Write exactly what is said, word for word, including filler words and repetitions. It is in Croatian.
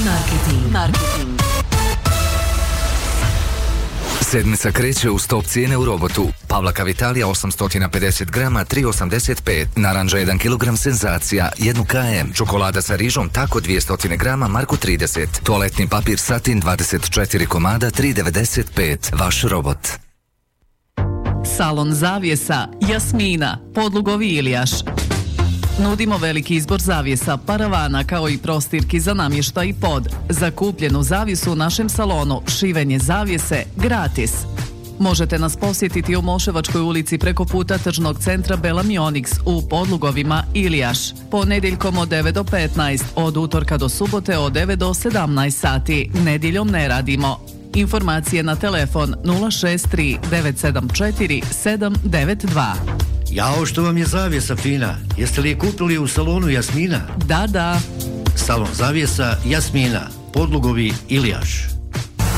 Marketing. Marketing. Sedmica kreće u stop cijene u Robotu. Pavlaka Vitalija osamsto pedeset grama, tri osamdeset pet. Naranđa jedan kilogram Senzacija, jedan kilogram. Čokolada sa rižom Tako dvjesto grama, Marko trideset. Toaletni papir Satin dvadeset četiri komada, tri devedeset pet. Vaš Robot. Salon zavjesa Jasmina, Podlugovi Ilijaš. Nudimo veliki izbor zavjesa, paravana kao i prostirki za namještaj i pod. Za kupljenu zavjesu u našem salonu šivenje zavjese gratis. Možete nas posjetiti u Moševačkoj ulici preko puta tržnog centra Bela Mionix u Podlugovima Ilijaš. Ponedjeljkom od devet do petnaest, od utorka do subote od devet do sedamnaest sati. Nedjeljom ne radimo. Informacije na telefon nula šest tri devet sedam četiri sedam devet dva. Jao, što vam je zavjesa fina? Jeste li je kupili u salonu Jasmina? Da, da. Salon zavjesa Jasmina, Podlugovi Ilijaš.